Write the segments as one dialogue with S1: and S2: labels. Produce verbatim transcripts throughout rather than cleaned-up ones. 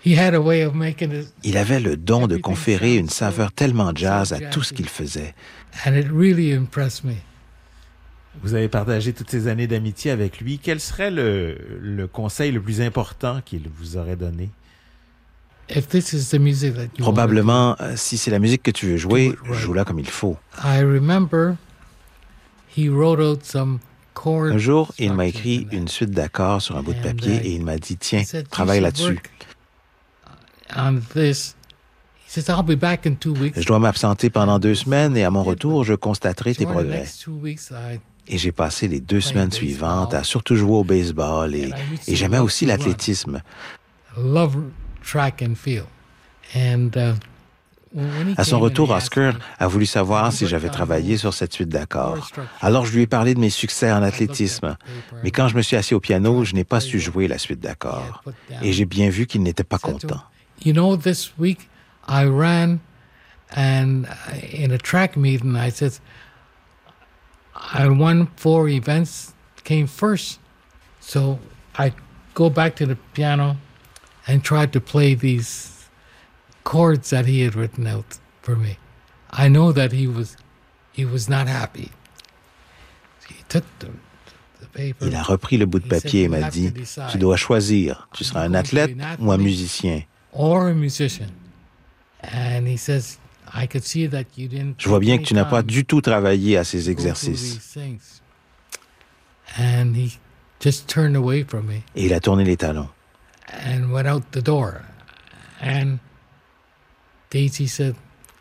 S1: he had a way of making it,
S2: Il avait le don de conférer une saveur tellement jazz à tout ce qu'il faisait.
S1: and it really impressed me.
S3: Vous avez partagé toutes ces années d'amitié avec lui. Quel serait le, le conseil le plus important qu'il vous aurait donné?
S1: If this is the music that you
S2: Probablement, euh, si c'est la musique que tu veux jouer,
S1: Do it right.
S2: joue-la comme il faut.
S1: want to do, I remember he wrote out some chord
S2: Un jour, il m'a
S1: structures
S2: écrit
S1: in that.
S2: une suite d'accords sur un bout de
S1: And,
S2: papier
S1: uh,
S2: et il m'a dit, tiens,
S1: He said,
S2: travaille
S1: "You should
S2: là-dessus.
S1: work on this." He says, I'll be back in two weeks.
S2: Je dois m'absenter pendant deux semaines et à mon retour, je constaterai tes
S1: So for the
S2: progrès.
S1: next two weeks, I
S2: Et j'ai passé les deux
S1: Playing
S2: semaines
S1: baseball.
S2: suivantes à surtout jouer au baseball et,
S1: And I used
S2: et
S1: to
S2: j'aimais
S1: love
S2: aussi
S1: to run.
S2: l'athlétisme.
S1: love track and field. And uh, when he
S2: À son
S1: came and
S2: retour,
S1: he asked
S2: Oscar
S1: me,
S2: a voulu savoir
S1: "Have
S2: si
S1: you
S2: j'avais
S1: worked on
S2: travaillé
S1: those
S2: sur cette suite
S1: chord
S2: d'accords.
S1: structures?"
S2: Alors je lui ai parlé de mes succès en
S1: I looked at
S2: athlétisme.
S1: the paper
S2: Mais
S1: and
S2: quand je me suis assis au piano,
S1: tried
S2: je
S1: to
S2: n'ai pas
S1: play
S2: su
S1: what
S2: jouer la suite
S1: he had
S2: d'accords.
S1: put down.
S2: Et j'ai bien vu qu'il n'était pas
S1: Said to him,
S2: content.
S1: You know, this week I ran and uh, in a track meeting, I said, I won four events, came first. So I go back to the piano and tried to play these chords that he had written out for me. I know that he was he was not happy. He took the, the paper.
S2: Il a repris le bout de
S1: He said,
S2: papier et
S1: "You
S2: m'a
S1: have
S2: dit,
S1: to decide.
S2: tu dois choisir. Tu seras un athlète ou un musicien.
S1: Or a musician. And he says, I could see that you didn't
S2: Je vois bien
S1: take
S2: que tu n'as
S1: any
S2: pas
S1: time
S2: du tout travaillé à ces
S1: to go through
S2: exercices.
S1: these things." And he just turned away from me
S2: Et il a tourné les talons.
S1: and went out the door. And Daisy said,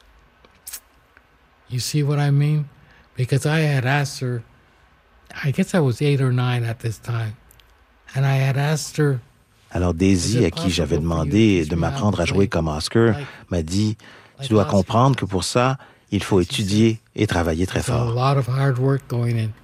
S1: "You see what I mean?" Because I had asked her, I guess I was eight or nine at this time, and I had asked her,
S2: Alors Daisy, à qui j'avais demandé de m'apprendre à jouer comme Oscar, m'a dit, tu dois comprendre que pour ça, il faut étudier et travailler très
S1: there's a
S2: fort.
S1: lot of hard work going in.